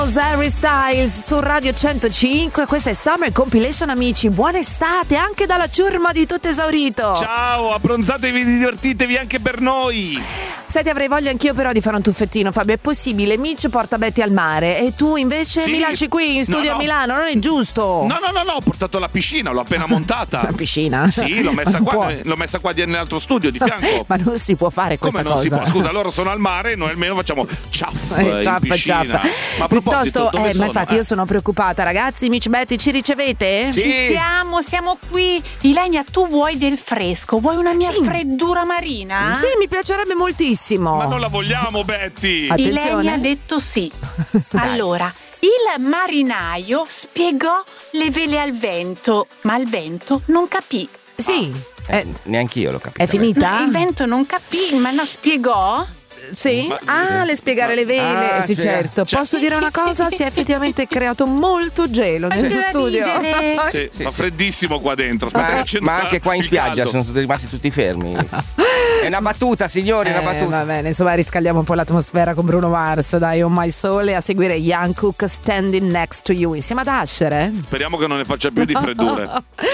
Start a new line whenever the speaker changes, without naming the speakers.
Harry Styles su Radio 105, questa è Summer Compilation, amici, buona estate anche dalla ciurma di Tutto Esaurito.
Ciao, abbronzatevi, divertitevi anche per noi.
Senti, avrei voglia anch'io però di fare un tuffettino, Fabio, è possibile? Mitch porta Betty al mare e tu invece mi lasci qui in studio a Milano, non è giusto?
No, ho portato la piscina, l'ho appena montata.
La piscina?
Sì, l'ho messa qua nell'altro studio di fianco.
Ma non si può fare questa
cosa. Come non si può? Scusa, loro sono al mare, noi almeno facciamo ciaff in piscina. Ma a proposito, dove sono?
Ma infatti io sono preoccupata, ragazzi. Mitch, Betty, ci ricevete?
Sì. Ci siamo qui. Ilenia, tu vuoi del fresco? Vuoi una mia freddura marina?
Sì, mi piacerebbe moltissimo.
Ma non la vogliamo, Betty.
Attenzione.
Ilenia ha detto sì. Allora, il marinaio spiegò le vele al vento, ma il vento non capì.
Sì.
Neanche io l'ho capito.
È finita?
No, il vento non capì, ma lo spiegò.
Sì? Le spiegare le vele. Sì, certo. Posso dire una cosa? Si è effettivamente creato molto gelo nello studio.
Sì, fa freddissimo qua dentro.
Ma anche qua in spiaggia sono rimasti tutti fermi. È una battuta, signori, una battuta.
Va bene, insomma, riscaldiamo un po' l'atmosfera con Bruno Mars, dai, On My Soul, e a seguire Jungkook, Standing Next to You insieme ad Usher.
Speriamo che non ne faccia più di freddure.